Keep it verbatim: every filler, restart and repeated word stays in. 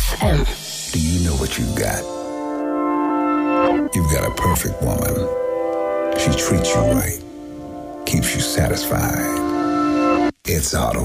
F M. Do you know what you've got? You've got a perfect woman. She treats you right, keeps you satisfied. It's Auto